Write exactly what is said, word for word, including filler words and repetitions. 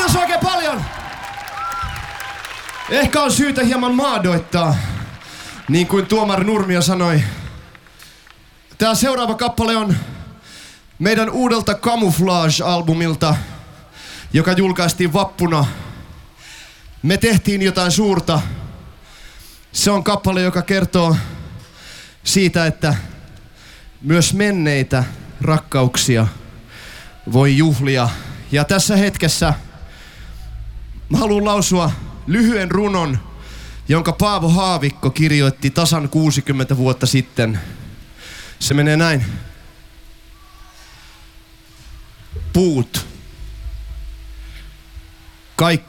Kiitos oikein paljon! Ehkä on syytä hieman maadoittaa, niin kuin tuomari Nurmio sanoi. Tää seuraava kappale on meidän uudelta Camouflage-albumilta, joka julkaistiin vappuna. Me tehtiin jotain suurta. Se on kappale, joka kertoo siitä, että myös menneitä rakkauksia voi juhlia. Ja tässä hetkessä mä haluan lausua lyhyen runon, jonka Paavo Haavikko kirjoitti tasan kuusikymmentä vuotta sitten. Se menee näin. Puut. Kaikki.